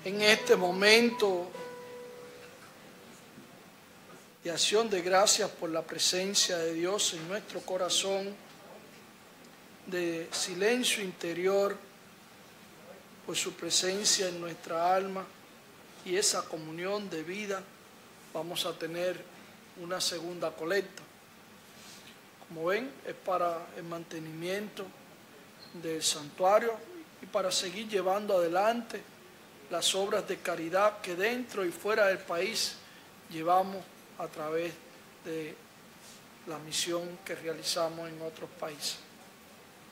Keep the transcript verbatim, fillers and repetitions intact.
en este momento de acción de gracias por la presencia de Dios en nuestro corazón, de silencio interior por su presencia en nuestra alma y esa comunión de vida, vamos a tener una segunda colecta. Como ven, es para el mantenimiento del santuario y para seguir llevando adelante las obras de caridad que dentro y fuera del país llevamos a través de la misión que realizamos en otros países.